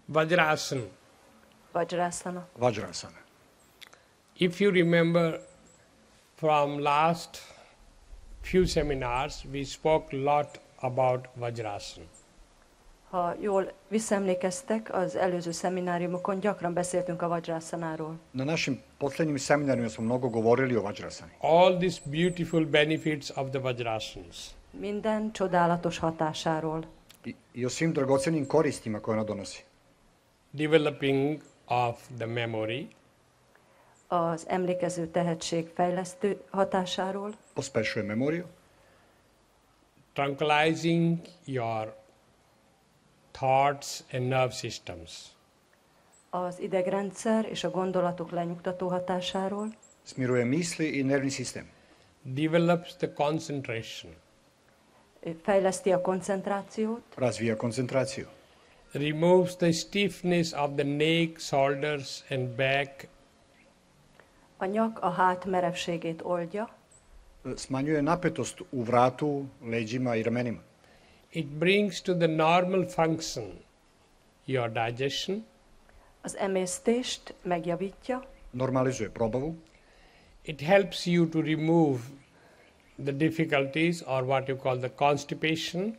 Vajrasana. Vajrasana. Vajrasana. If you remember from last few seminars, we spoke a lot about Vajrasana. Ha jól visszaemlékeztek, az előző szemináriumokon gyakran beszéltünk a Vajrasanáról. Na našim posljednjim seminarima smo mnogo govorili o Vajrasani. All these beautiful benefits of the Vajrasanas. Minden csodálatos hatásáról. I o svim dragocenim koristima koje ona donosi. Developing of the memory. Az emlékező tehetség fejlesztő hatásáról. Pospešuje memoriju. Tranquilizing your thoughts and nerve systems. Az idegrendszer és a gondolatok lenyugtató hatásáról. Smiruje misli i nervni sistem. Develops the concentration. Fejleszti a koncentrációt. Razvija koncentraciju. Removes the stiffness of the neck, shoulders and back. A nyak a hát merevségét oldja. Smanjuje napetost u vratu, leđima i ramenima. It brings to the normal function your digestion. Az emésztést megjavítja. Normalizuje probavu. It helps you to remove the difficulties or what you call the constipation.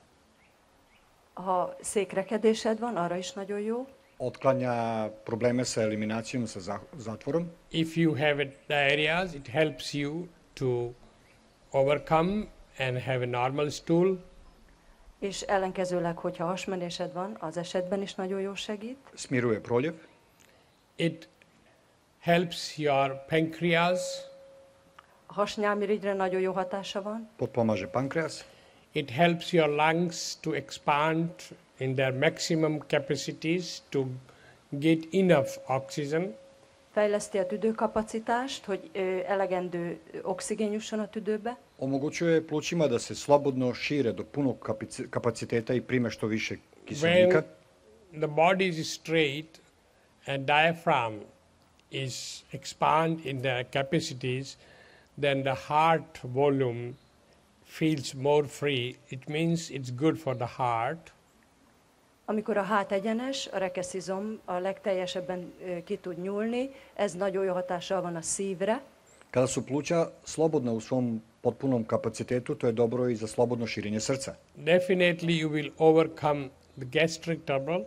Ha székrekedésed van, arra is nagyon jó. Otklanja probleme sa eliminacijom, sa zatvorom. If you have diarrheas, it helps you to overcome and have a normal stool. És ellenkezőleg, hogyha hasmenésed van, az esetben is nagyon jó segít. Smiruje proljev. It helps your pancreas. A hasnyálmirigyre nagyon jó hatása van. Potpomaže pankreas. It helps your lungs to expand in their maximum capacities to get enough oxygen. Fejleszti a tüdőkapacitást, hogy elegendő oxigén jusson a tüdőbe. Omogućuje plućima da se slobodno šire do punog kapaciteta i prime što više kiselnika. When the body is straight and diaphragm is expand in their capacities, then the heart volume feels more free. It means it's good for the heart. Amikor a hát egyenes, a rekeszizom a legteljesebben ki tud nyúlni, ez nagyon jó hatással van a szívre. Kada su pluća slobodna u svom potpunom kapacitetu, to je dobro i za slobodno širenje srca. Definitely you will overcome the gastric trouble.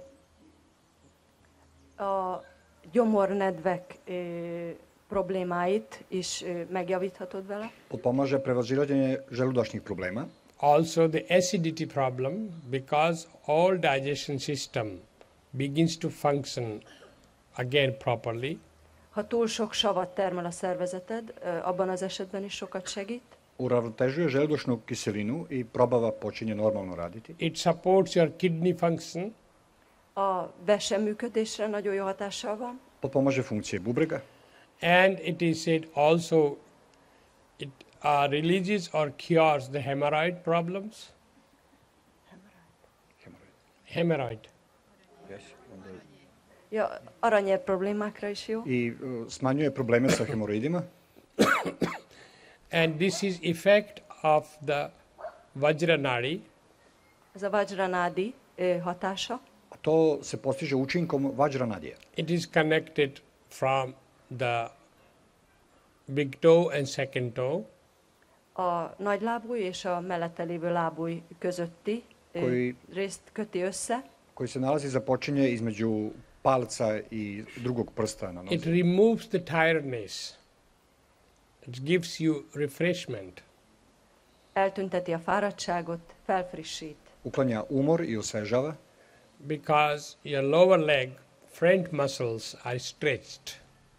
A gyomornedvek problémáit is megjavíthatod vele. Potpomaže prevazilaženje želudačnih problema. Also the acidity problem, because all digestion system begins to function again properly. Ha túl sok savat termel a szervezeted, abban az esetben is sokat segít. Uravnotežuje želudačnu kiselinu i probava počinje normalno raditi. It supports your kidney function. A vese működésre nagyon jó hatással van. Potpomaže funkcije bubrega. And it is said also it releases or cures the hemorrhoid problems. Hemorrhoid. Yes. Ja, aranyér problémákra is jó. I smanjuje probleme sa hemoroidima. And this is effect of the Vajranadi. Ez a Vajranadi hatása. A to se postiže učinkom Vajranadija. It is connected from the big toe and second toe. A nagy lábúj és a mellette lévő lábúj közötti részt köti össze. Koji se nalazi započinje između palca i drugog prsta na nozi. It removes the tiredness. It gives you refreshment. Eltünteti a fáradtságot, felfrissít. Uklanja umor i osvežava. Because your lower leg front muscles are stretched.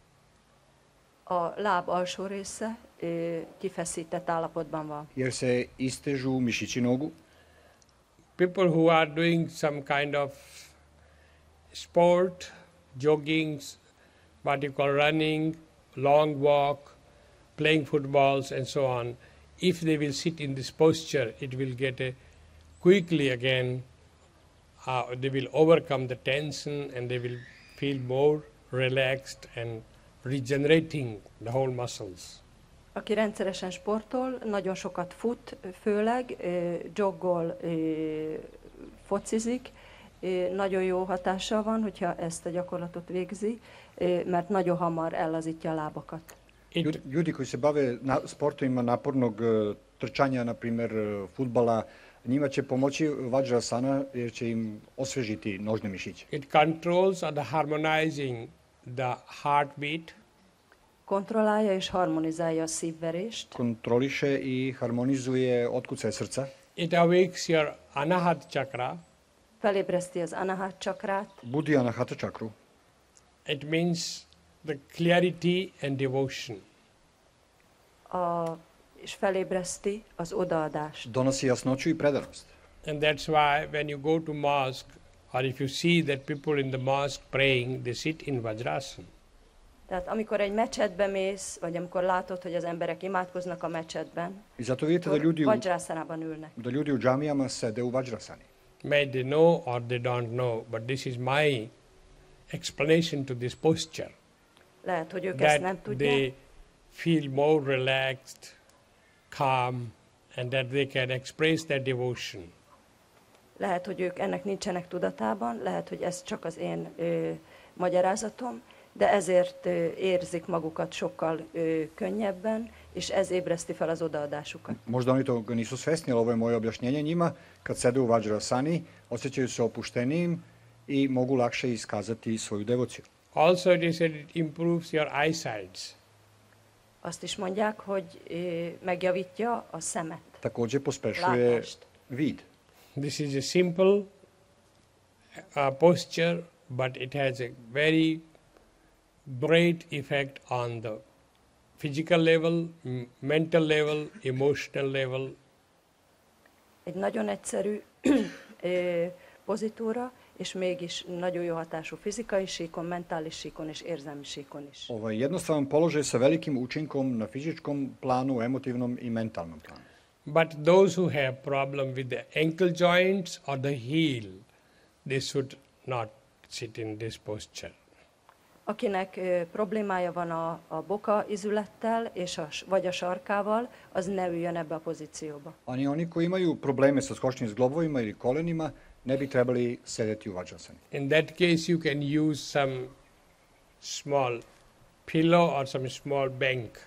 A láb alsó része kifeszített állapotban van. Jer se istežu mišići nogu. People who are doing some kind of sport, jogging, what you call running, long walk, playing footballs and so on, if they will sit in this posture, it will get quickly again, they will overcome the tension and they will feel more relaxed and regenerating the whole muscles. Aki rendszeresen sportol, nagyon sokat fut, főleg joggol, focizik, Nagyon jó hatással van, hogyha ezt a gyakorlatot végzi, mert nagyon hamar ellazítja a lábakat. Ljudi koji se bave sportovima napornog trčanja, na primjer fudbala, njima će pomoći Vajrasana jer će im osvežiti nožne mišiće. It controls or harmonizing the heartbeat. Kontrollálja és harmonizálja a szívverést. Kontroliše i harmonizuje otkucaje srca. It awakes your anahat chakra. Felébreszti az anahat csakrát. Budi anahata čakru. It means the clarity and devotion. És felébreszti az odaadást. Donosi jasnoću i predanost. And that's why when you go to mosque or if you see that people in the mosque praying, they sit in Vajrasana. Tehát amikor egy mecsetbe mész, vagy amikor látod, hogy az emberek imádkoznak a mecsetben, I zato vidite Vajrasanában ülnek. da ljudi u džamijama sede u Vajrasani. May they know or they don't know, but this is my explanation to this posture. Lehet, hogy ők ezt nem That tudják. they feel more relaxed, calm, and that they can express their devotion. Lehet, hogy ők ennek nincsenek tudatában, lehet, hogy ez csak az én magyarázatom, de ezért érzik magukat sokkal könnyebben, és ez ébreszti fel az odaadásukat. Možda oni toga nisu svesni, ali ovo je moje objašnjenje njima. Kad sede u Vajrasani, osjećaju se opuštenijim i mogu lakše iskazati svoju devociju. Also it is that it improves your eyesight. Azt is mondják, hogy megjavítja a szemet, Također pospešuje látást. vid. This is a simple posture, but it has a very great effect on the physical level, mental level, emotional level. Egy nagyon egyszerű pozitúra, és mégis nagyon jó hatású fizikai síkon, mentális síkon és érzelmi síkon is. Ovaj jednostavan položaj sa velikim učinkom na fizičkom planu, emotivnom i mentalnom planu. But those who have problem with the ankle joints or the heel, they should not sit in this posture. Akinek problémája van a boka izülettel vagy a sarkával, az ne üljön ebbe a pozícióba. Oni koji imaju probleme sa skočnim zglobovima ili kolenima, ne bi trebali sedeti u Vajrasani. In that case, you can use some small pillow or some small bank.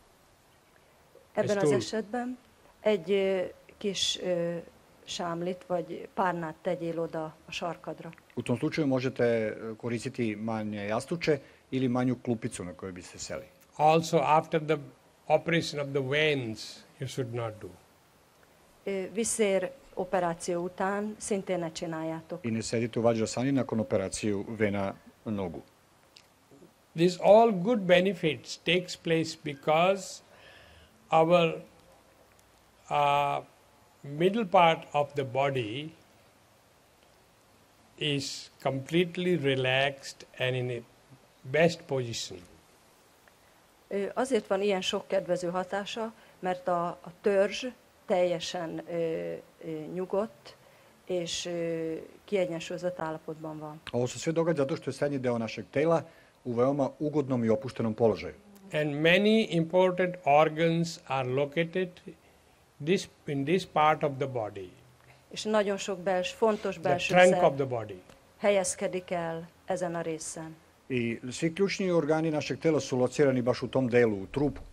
Ebben az túl. esetben egy kis šamlit vagy párnát tegyél oda a sarkadra. U tom slučaju možete koristiti manje jastuče ili manju klupicu na kojoj biste seli. Also, after the operation of the veins, you should not do. Viszér operáció után szintén ne csináljátok. I ne sedite u Vajrasani nakon operaciju vena nogu. These all good benefits takes place because our middle part of the body is completely relaxed and in a best position. Azért van ilyen sok kedvező hatása, mert a törzs teljesen nyugodt és kiegyensúlyozott állapotban van. Ovo se sve događa zato što je srednji deo našeg tela u veoma ugodnom i opuštenom položaju. And many important organs are located in this part of the body, És nagyon sok fontos the belső trunk of szerv the body. helyezkedik el ezen a részen. I svi ključni organi našeg tela su locirani baš u tom delu, u trupu.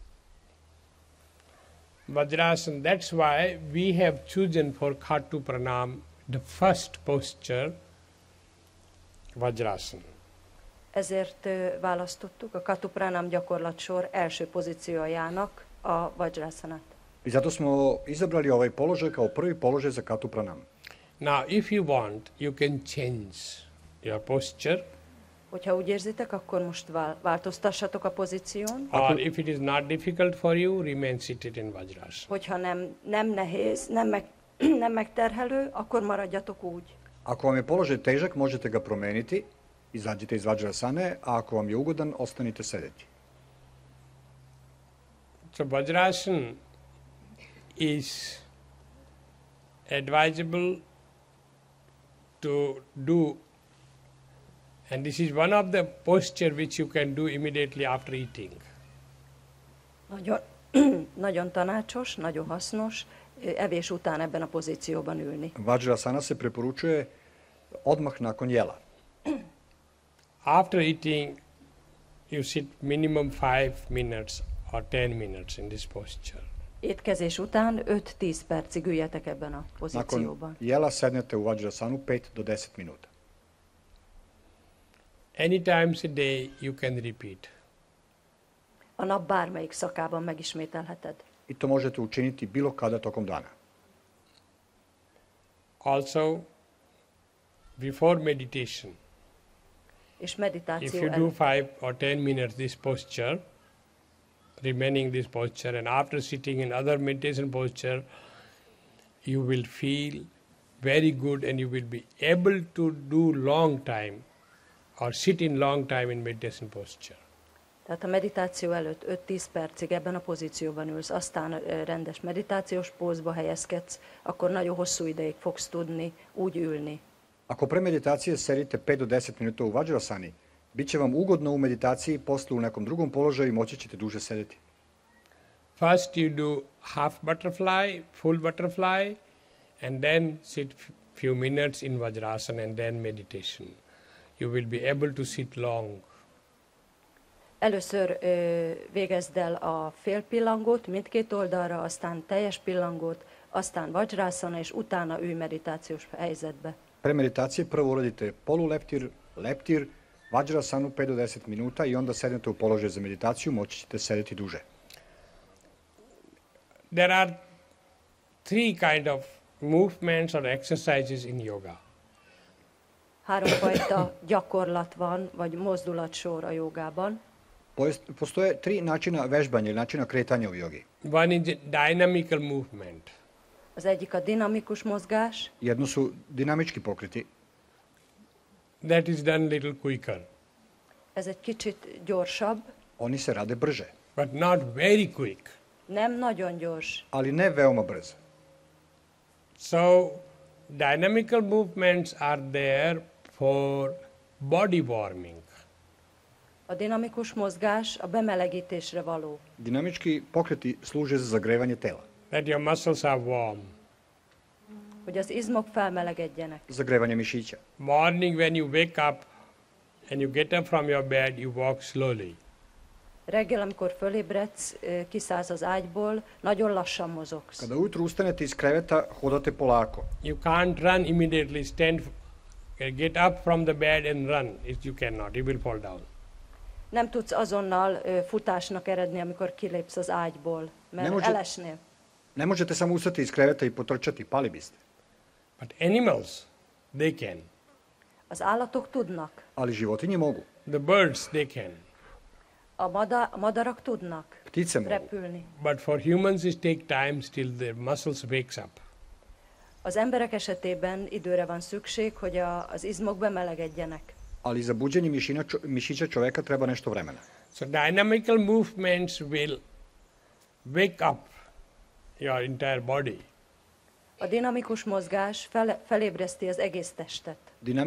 Vajrasana, that's why we have chosen for Khatu Pranam the first posture, Vajrasana. Ezért választottuk a Khatu Pranam gyakorlatsor első pozíciójának a Vajrasanát. I zato smo izabrali ovaj položaj kao prvi položaj za Khatu Pranam. Now, if you want, you can change your posture, Hogyha úgy érzitek, akkor most változtassatok a pozíción. or if it is not difficult for you, remain seated in Vajrasana. Hogyha nem nehéz, nem megterhelő, akkor maradjatok úgy. Ako vam je položaj težak, možete ga promeniti, izađite iz Vajrasane, a ako vam je ugodan, ostanite sedeti. So Vajrasana is advisable to do, and this is one of the posture which you can do immediately after eating. Nagyon tanácsos, nagyon hasznos evés után ebben a pozícióban ülni. Vajrasana se preporučuje odmah nakon jela. After eating, you sit minimum 5 minutes or 10 minutes in this posture. Étkezés után 5-10 percig üljetek ebben a pozícióban. Nakon jela sednete u Vajrasanu 5 do 10 minuta. Any times a day you can repeat. A nap bármelyik szakában megismételheted. I to možete učiniti bilo kada tokom dana. Also, before meditation, És if meditáció you do előtt. 5 or 10 minutes this posture, remaining this posture, and after sitting in other meditation posture, you will feel very good and you will be able to do long time or sit in long time in meditation posture. Tehát a meditáció előtt 5-10 percig ebben a pozícióban ülsz, aztán rendes meditációs pózba helyezkedsz, akkor nagyon hosszú ideig fogsz tudni úgy ülni. Ako pre meditacije sedite 5 do 10 minuta u Vajrasani, bit će vam ugodno u meditaciji, posle u nekom drugom položaju i moći ćete duže sedeti. First you do half butterfly, full butterfly, and then sit few minutes in Vajrasana and then meditation. You will be able to sit long. Először végezd el a fél pillangót mindkét oldalra, aztán teljes pillangót, aztán vajrasana, és utána ülj meditációs helyzetbe. Pre meditacije prvo uradite poluleptir, leptir, Vajrasanu 5 do 10 minuta i onda sednete u položaj za meditaciju, moći ćete sedeti duže. There are 3 kind of movements or exercises in yoga. 3 fajta gyakorlat van, vagy mozdulatsor a jogában. Postoje 3 načina vežbanja ili načina kretanja u jogi. One is dynamical movement. Az egyik a dinamikus mozgás, Jedno su dinamički pokreti, That is done little quicker, ez egy kicsit gyorsabb, oni se rade brže, but not very quick. nem nagyon gyors. ali ne veoma brzo. So, dynamical movements are there for body warming. A dinamikus mozgás a bemelegítésre való, Dinamički pokreti služe za zagrevanje tela, That your muscles are warm. hogy az izmok felmelegedjenek. zagrevanje mišića. Morning when you wake up and you get up from your bed, you walk slowly. Reggel, amikor fölébredsz, kiszállsz az ágyból, nagyon lassan mozogsz. Kada ujutru ustanete iz kreveta, hodate polako. You can't run immediately, get up from the bed and run. You cannot, you will fall down. Nem tudsz azonnal futásnak eredni, amikor kilépsz az ágyból, mert elesnél. Ne možete samo ustati iz kreveta i potrčati, pali biste. But animals, they can. Az állatok tudnak, Ali životinje mogu, The birds, they can. a madarak tudnak ptice mogu. repülni. But for humans, it takes time till their muscles wakes up. Az emberek esetében időre van szükség, hogy az izmok bemelegedjenek. Ali za buđenje mišića čoveka treba nešto vremena. So dynamical movements will wake up your entire body. A dinamikus mozgás felébreszti az egész testet.